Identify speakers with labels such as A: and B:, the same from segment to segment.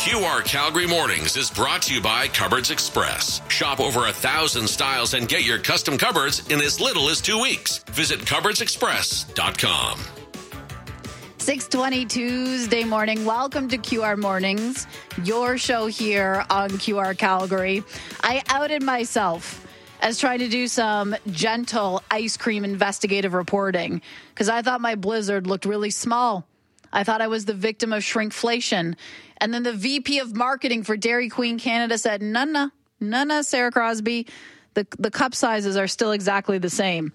A: QR Calgary Mornings is brought to you by Cupboards Express. Shop over 1,000 styles and get your custom cupboards in as little as 2 weeks. Visit cupboardsexpress.com.
B: 6:20 Tuesday morning. Welcome to QR Mornings, your show here on QR Calgary. I outed myself as trying to do some gentle ice cream investigative reporting because I thought my blizzard looked really small. I thought I was the victim of shrinkflation. And then the VP of marketing for Dairy Queen Canada said, no, Sarah Crosby. The cup sizes are still exactly the same.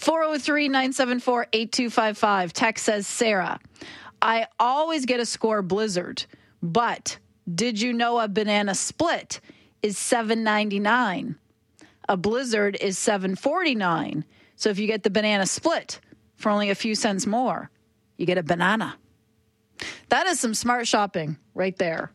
B: 403-974-8255. Text says, Sarah, I always get a score blizzard, but did you know a banana split is $7.99? A blizzard is $7.49. So if you get the banana split for only a few cents more, you get a banana. That is some smart shopping right there.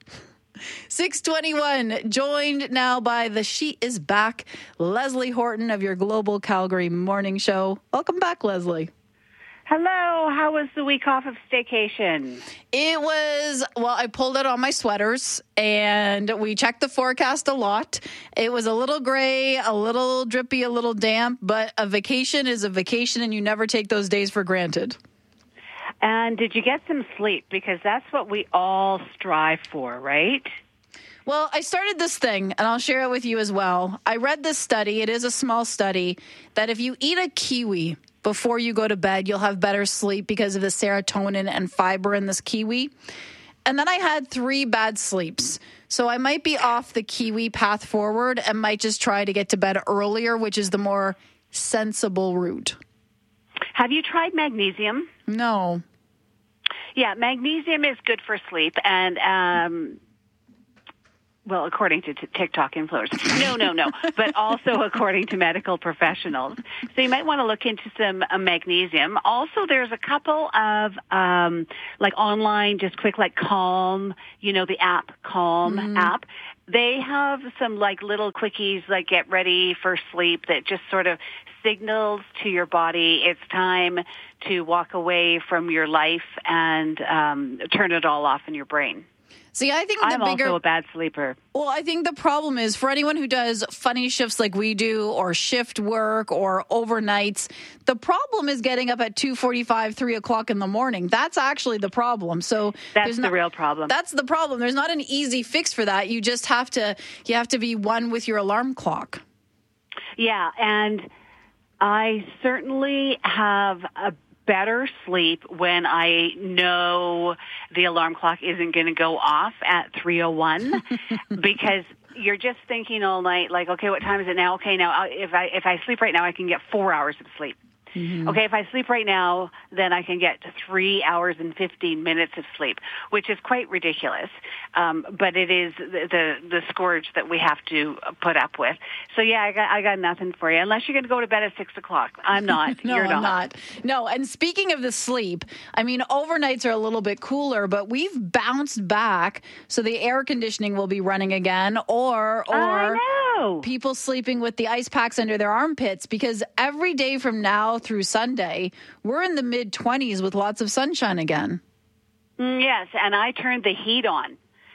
B: 6:21, joined now by the She Is Back, Leslie Horton of your Global Calgary Morning Show. Welcome back, Leslie.
C: Hello. How was the week off of staycation?
B: It was, well, I pulled out all my sweaters and we checked the forecast a lot. It was a little gray, a little drippy, a little damp, but a vacation is a vacation and you never take those days for granted.
C: And did you get some sleep? Because that's what we all strive for, right?
B: Well, I started this thing, and I'll share it with you as well. I read this study. It is a small study that if you eat a kiwi before you go to bed, you'll have better sleep because of the serotonin and fiber in this kiwi. And then I had 3 bad sleeps. So I might be off the kiwi path forward and might just try to get to bed earlier, which is the more sensible route.
C: Have you tried magnesium?
B: No.
C: Yeah, magnesium is good for sleep, and well, according to TikTok influencers. No, but also according to medical professionals. So you might want to look into some magnesium. Also, there's a couple of like online, just quick, like Calm. You know the app Calm app. They have some like little quickies, like get ready for sleep, that just sort of signals to your body it's time to walk away from your life and turn it all off in your brain.
B: See, I think
C: I'm also a bad sleeper.
B: Well, I think the problem is for anyone who does funny shifts like we do, or shift work, or overnights, the problem is getting up at 2:45, 3 o'clock in the morning. That's actually the problem. So
C: that's the real problem.
B: That's the problem. There's not an easy fix for that. You just have to be one with your alarm clock.
C: Yeah, and I certainly have a better sleep when I know the alarm clock isn't going to go off at 3:01 because you're just thinking all night, like, okay, what time is it now? Okay, now if I sleep right now, I can get 4 hours of sleep. Mm-hmm. Okay, if I sleep right now, then I can get to 3 hours and 15 minutes of sleep, which is quite ridiculous. But it is the scourge that we have to put up with. So yeah, I got nothing for you unless you're going to go to bed at 6 o'clock. I'm not.
B: No,
C: you're not.
B: I'm not. No. And speaking of the sleep, I mean, overnights are a little bit cooler, but we've bounced back, so the air conditioning will be running again, or
C: I know.
B: People sleeping with the ice packs under their armpits, because every day from now through Sunday, we're in the mid-20s with lots of sunshine again.
C: Yes, and I turned the heat on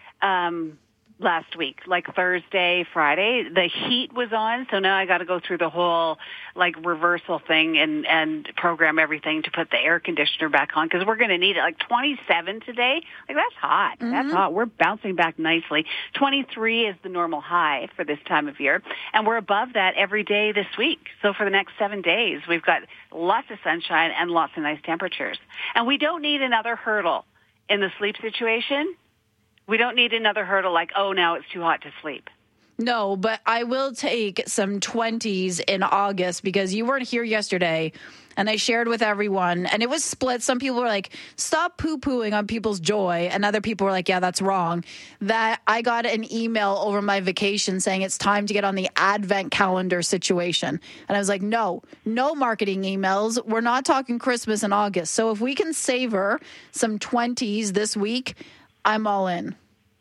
C: last week, like Thursday, Friday. The heat was on, so now I got to go through the whole like reversal thing and program everything to put the air conditioner back on, because we're going to need it. Like 27 today, like that's hot. Mm-hmm. That's hot. We're bouncing back nicely. 23 is the normal high for this time of year, and we're above that every day this week. So for the next 7 days, we've got lots of sunshine and lots of nice temperatures. And we don't need another hurdle in the sleep situation. We don't need another hurdle like, oh, now it's too hot to sleep.
B: No, but I will take some 20s in August, because you weren't here yesterday, and I shared with everyone, and it was split. Some people were like, stop poo-pooing on people's joy, and other people were like, yeah, that's wrong. That I got an email over my vacation saying it's time to get on the advent calendar situation. And I was like, no marketing emails. We're not talking Christmas in August. So if we can savor some 20s this week, I'm all in.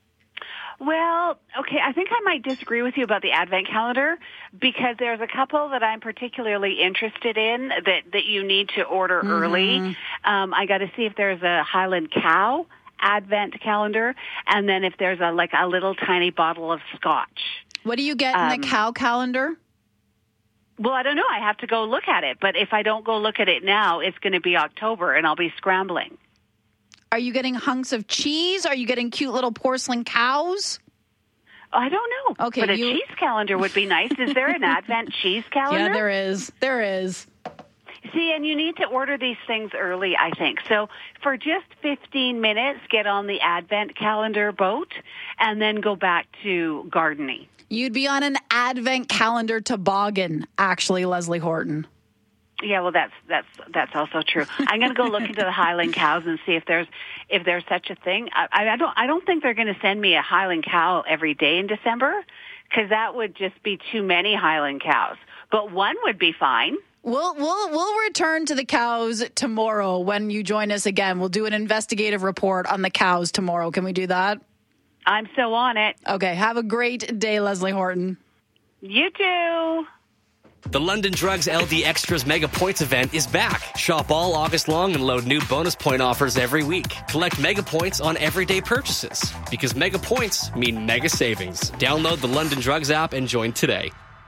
C: Well, okay, I think I might disagree with you about the Advent calendar, because there's a couple that I'm particularly interested in that you need to order early. I got to see if there's a Highland Cow advent calendar, and then if there's a little tiny bottle of scotch.
B: What do you get in the cow calendar?
C: Well, I don't know. I have to go look at it. But if I don't go look at it now, it's going to be October, and I'll be scrambling.
B: Are you getting hunks of cheese? Are you getting cute little porcelain cows?
C: I don't know.
B: Okay,
C: but a cheese calendar would be nice. Is there an Advent cheese calendar?
B: Yeah, there is. There is.
C: See, and you need to order these things early, I think. So for just 15 minutes, get on the Advent calendar boat and then go back to gardening.
B: You'd be on an Advent calendar toboggan, actually, Leslie Horton.
C: Yeah, well, that's also true. I'm going to go look into the Highland cows and see if there's such a thing. I don't think they're going to send me a Highland cow every day in December, because that would just be too many Highland cows. But one would be fine.
B: We'll return to the cows tomorrow when you join us again. We'll do an investigative report on the cows tomorrow. Can we do that?
C: I'm so on it.
B: Okay. Have a great day, Leslie Horton.
C: You too.
D: The London Drugs LD Extras Mega Points event is back. Shop all August long and load new bonus point offers every week. Collect Mega Points on everyday purchases, because Mega Points mean mega savings. Download the London Drugs app and join today.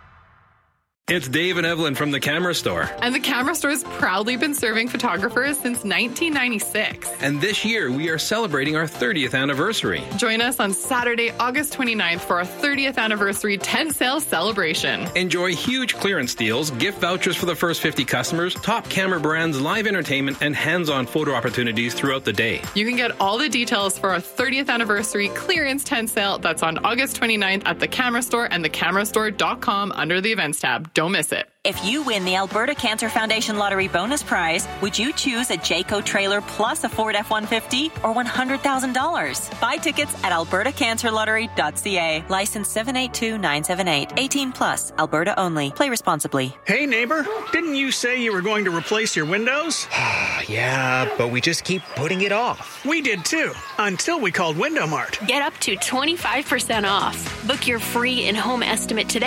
E: It's Dave and Evelyn from the Camera Store.
F: And the Camera Store has proudly been serving photographers since 1996.
E: And this year, we are celebrating our 30th anniversary.
F: Join us on Saturday, August 29th for our 30th anniversary tent sale celebration.
E: Enjoy huge clearance deals, gift vouchers for the first 50 customers, top camera brands, live entertainment, and hands-on photo opportunities throughout the day.
F: You can get all the details for our 30th anniversary clearance tent sale that's on August 29th at the Camera Store and thecamerastore.com under the events tab. Don't miss it.
G: If you win the Alberta Cancer Foundation Lottery bonus prize, would you choose a Jayco trailer plus a Ford F-150 or $100,000? Buy tickets at albertacancerlottery.ca. License 782978. 18 plus. Alberta only. Play responsibly.
H: Hey, neighbor. Didn't you say you were going to replace your windows?
I: Yeah, but we just keep putting it off.
H: We did too, until we called Window Mart.
J: Get up to 25% off. Book your free in-home estimate today